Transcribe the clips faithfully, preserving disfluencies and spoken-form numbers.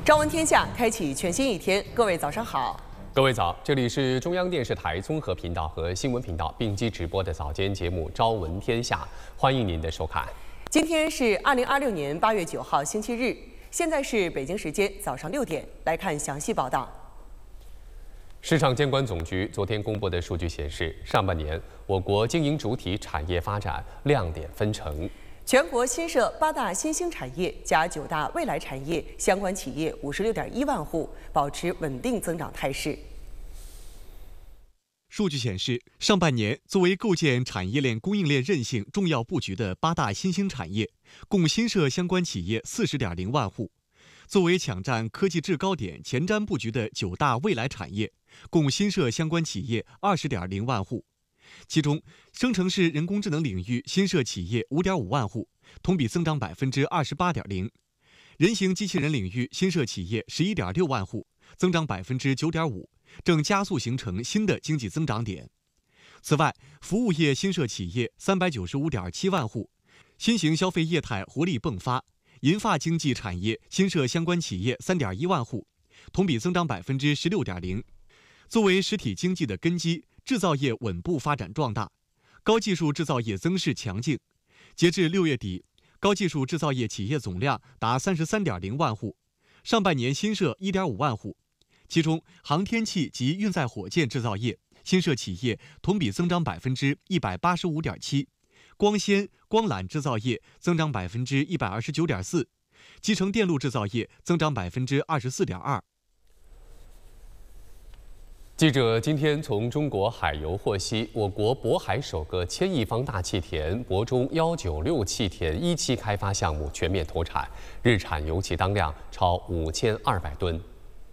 朝闻天下，开启全新一天。各位早上好， 各位早，这里是中央电视台综合频道和新闻频道并机直播的早间节目《朝闻天下》，欢迎您的收看。 今天是二零二六年八月九号，星期日，现在是北京时间早上六点，来看详细报道。 市场监管总局昨天公布的数据显示，上半年我国经营主体产业发展亮点纷呈。 全国新设八大新兴产业加九大未来产业相关企业五十六点一万户，保持稳定增长态势。 数据显示，上半年作为构建产业链供应链韧性重要布局的八大新兴产业，共新设相关企业四十点零万户；作为抢占科技制高点前瞻布局的九大未来产业，共新设相关企业二十点零万户。其中，生成式人工智能领域新设企业五点五万户，同比增长百分之二十八点零；人形机器人领域新设企业十一点六万户，增长百分之九点五，正加速形成新的经济增长点。此外，服务业新设企业三百九十五点七万户，新型消费业态活力迸发；银发经济产业新设相关企业三点一万户，同比增长百分之十六点零。作为实体经济的根基，制造业稳步发展壮大，高技术制造业增势强劲。截至六月底，高技术制造业企业总量达三十三点零万户，上半年新设一点五万户。其中，航天器及运载火箭制造业新设企业同比增长百分之一百八十五点七，光纤、光缆制造业增长百分之一百二十九点四，集成电路制造业增长百分之二十四点二。 记者今天从中国海油获悉，我国渤海首个千亿方大气田渤中幺九六气田一期开发项目全面投产，日产油气当量超五千二百吨。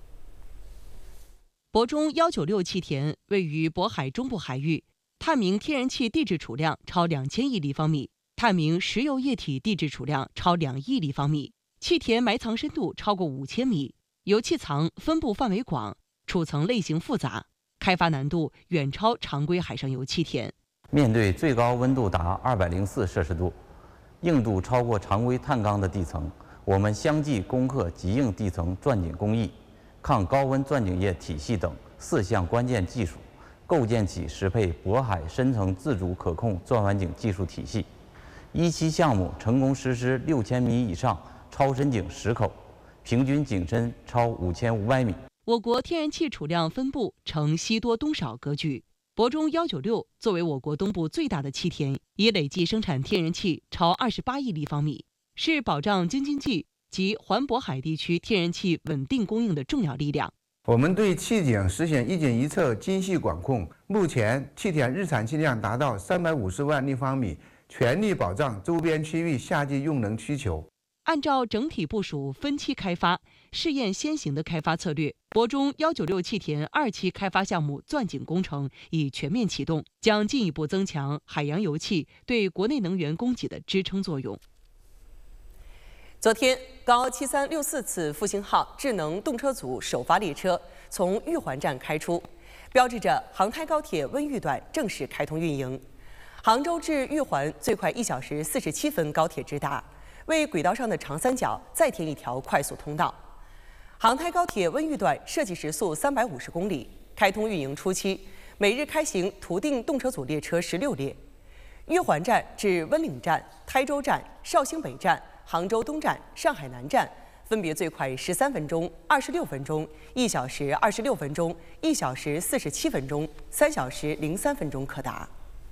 渤中幺九六气田位于渤海中部海域，探明天然气地质储量超两千亿立方米，探明石油液体地质储量超两亿立方米，气田埋藏深度超过五千米，油气藏分布范围广，储层类型复杂，开发难度远超常规海上油气田。 面对最高温度达二百零四摄氏度、硬度超过常规碳钢的地层，我们相继攻克极硬地层钻井工艺、抗高温钻井液体系等四项关键技术，构建起适配渤海深层自主可控钻完井技术体系。一期项目成功实施六千米以上超深井十口，平均井深超五千五百米。 我国天然气储量分布呈西多东少格局，渤中幺九六作为我国东部最大的气田，已累计生产天然气超二十八亿立方米，是保障京津冀及环渤海地区天然气稳定供应的重要力量。 我们对气井实行一井一测精细管控，目前气田日产气量达到三百五十万立方米，全力保障周边区域夏季用能需求。 按照整体部署分期开发、试验先行的开发策略，渤中幺九六气田二期开发项目钻井工程已全面启动，将进一步增强海洋油气对国内能源供给的支撑作用。 昨天，高七三六四次复兴号智能动车组首发列车从玉环站开出，标志着杭台高铁温榆段正式开通运营。杭州至玉环最快一小时四十七分高铁直达，为轨道上的长三角再添一条快速通道。杭台高铁温榆段设计时速三百五十公里，开通运营初期，每日开行图定动车组列车十六列。玉环站至温岭站、台州站、绍兴北站、杭州东站、上海南站分别最快十三分钟、二十六分钟、一小时二十六分钟、一小时四十七分钟、三小时零三分钟可达。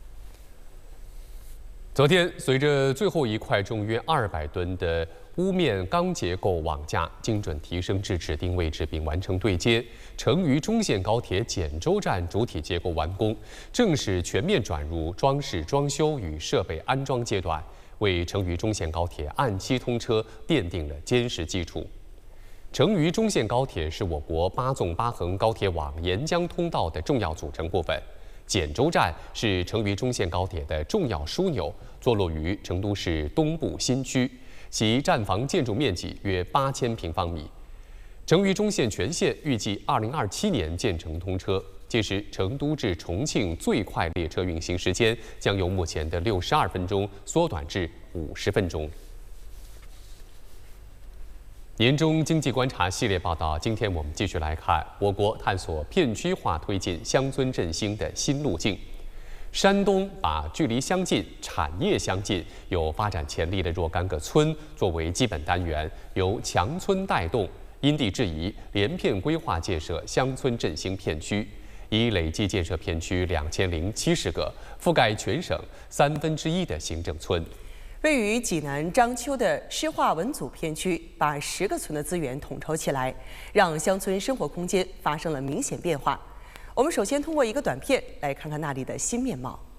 昨天，随着最后一块重约二百吨的钨面钢结构网架精准提升至指定位置并完成对接，成渝中线高铁简州站主体结构完工，正式全面转入装饰装修与设备安装阶段，为成渝中线高铁按期通车奠定了坚实基础。成渝中线高铁是我国八纵八横高铁网沿江通道的重要组成部分。简州站是成渝中线高铁的重要枢纽，坐落于成都市东部新区，其站房建筑面积约八千平方米。成渝中线全线预计二零二七年建成通车，届时成都至重庆最快列车运行时间将由目前的六十二分钟缩短至五十分钟。 年终经济观察系列报道，今天我们继续来看我国探索片区化推进乡村振兴的新路径。山东把距离相近、产业相近、有发展潜力的若干个村作为基本单元，由强村带动，因地制宜，连片规划建设乡村振兴片区，已累计建设片区两千零七十个，覆盖全省三分之一的行政村。 位于济南章丘的施化文组片区，把十个村的资源统筹起来，让乡村生活空间发生了明显变化。我们首先通过一个短片来看看那里的新面貌。